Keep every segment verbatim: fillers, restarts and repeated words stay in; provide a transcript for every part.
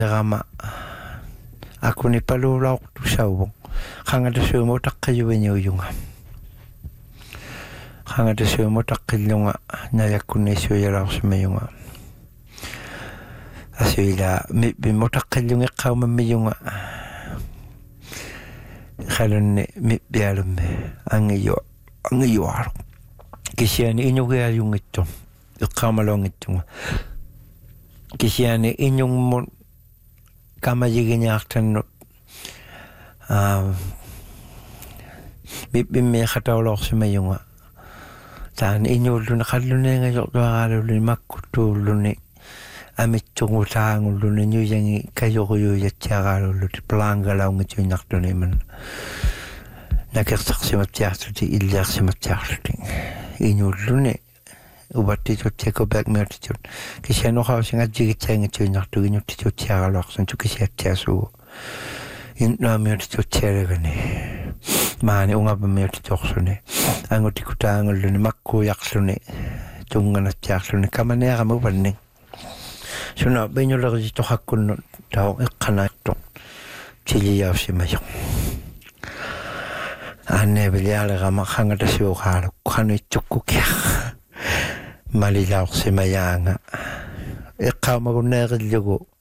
Rama aku ni palu lauk tu sawong kanga de sumo takkayu wenyo yunga kanga de sumo takkilunga na yakune su yara usmayunga asila mi bi motakkilunga qawma miyunga khalunne mi bialume angiyo angiyo aro kisiani inyuga yungitto qawma longitto kisiani inyung mon kama jiginya aktan um bib me khataw lo xima yunga tan inyul dun khallune nga yok do alu ni makkutu luni amit tungu tangu luni nyu yangi kayo yu ya tiagalu lu planga la ngi tu nakto ni man nakak saxima tiatu ti illa xima tiatu inyul luni ubatti to teko back me to kisha no ha singa jigi teng to nak to nyu to tiara lo san to kisha tiasu in no me to tiara gani mani unga ba me to sone ango tikuta ango ni makko yaksune tungana tiaksune kamane ga mo banne suna benyo lo ji to hakun taw ikana to tili ya shima yo ane bilyala ga ma khanga ta sio khalo khanu chukku kya Malilaw si Mayanga. Ikaw magunerilugo.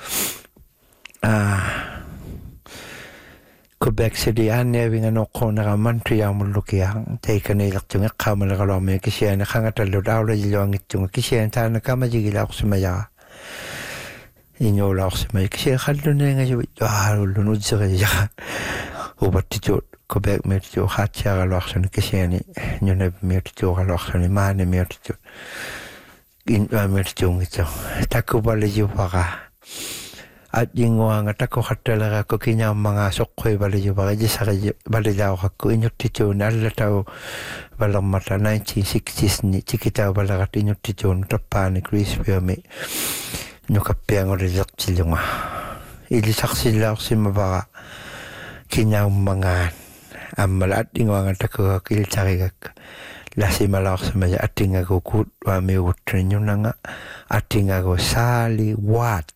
Ah. Quebec City anewing ano ko nakamantri ang mulukiyang. Take nilak yung ikaw malakalome kisya na kangatalo daw la yung itong kisya na tayo nakamajigilaw si Maya. Inyolaw si Maya. Kisya kaldo na nga yung halo lunod sa kaya. Ubat tito. Quebec mertio hatcha galwachne kiseni nyone mertio galwachne mane mertio in mertio ngito takko bale jupaga at yingwa nga takko hatala ko kinya mga sokkoy bale jupaga ji sa bale daw ko inyot tito nalla taw balang mata nineteen sixties ni tikita balagat inyot tito tapani crispy me nyokapeng rizak silunga ili saksila si mabaga kinya mga amal ating mga tako kiltarigak lasi malak sama ya ating ako kut wa me utren yun nga ating ako sali wat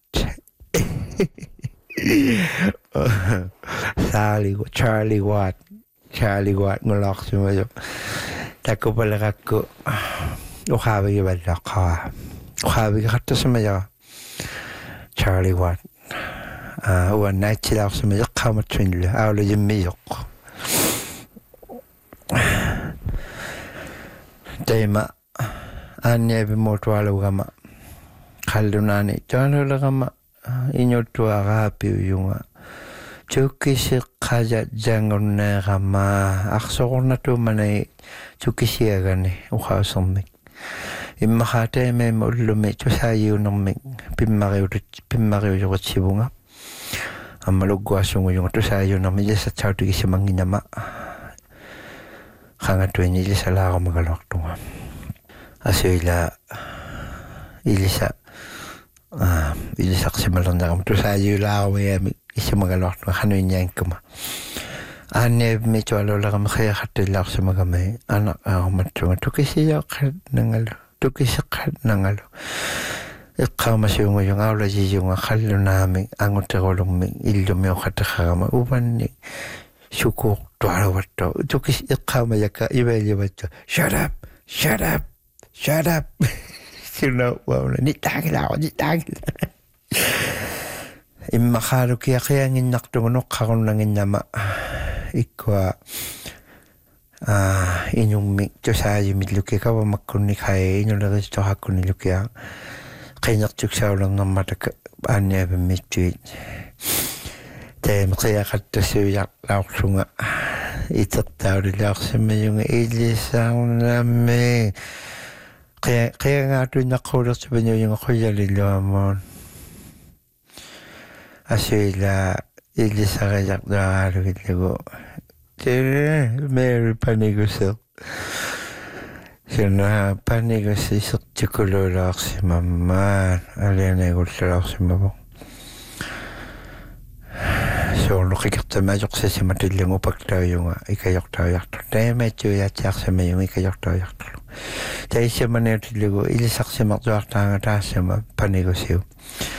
sali Charlie Watt Charlie Watt ngolak sama yo tako pala ako uhabi yung balak ka uhabi ka kato sama ya Charlie Watt ah one night sila ako sama ya kamatrin nila awla yung miyok tema anya be motwalo gama khaldunani chano lagama inyotua gapi yunga chukisi khaja jangonna gama aksogna tu manai chukisi agane ukhasomme imma khate me mullume chusayu nomme pimmare pimmare yochibunga amalugwa sungu yung chusayu nomme jesa chautu kisimangina Kanga tuwini ilisa la ako magalak tunga. Aso ila ilisa ah ilisa kasi malanda kama to sa iyo la ako may isa magalak tunga kano inyang kuma. Ane may tuwalo la kama kaya katila ako sa magamay. Anak ako matunga tukisiya ka nangalo. Tukisiya ka nangalo. Ikaw masiyong yung awla yung akalo namin ang utarolong ilum yung katakama upan ni syukur tuara wato tukis ikama yaka ibeli wato shut up shut up shut up sino wow ni tagila ni tagila imma kharu kya kaya ngin naktungo kakon langin nama ikwa ah inyong mi to sa yimidluke ka wa makkunni khay inyong lagis to hakkunni lukya kaya tuksaw lang ng mata anya bimitu Tem kaya kato siya lauksunga itaktaw rin lauksunga yung ilisang namin. Kaya, kaya nga ito nakulak sa banyo yung kuya lilamon. Asila ilisa kayak na araw ito. Tira, meron panigusil. Sina panigusil sa tikulo lauk si mama. Alin na yung lauk si mama. So nakikita majok sa si matiling upag tayo yung ikayok tayo yakto. Tayo medyo yatiyak sa may yung ikayok tayo yakto. Tayo siya manetiligo ilisak si maktuak na nga tayo siya panigosiw.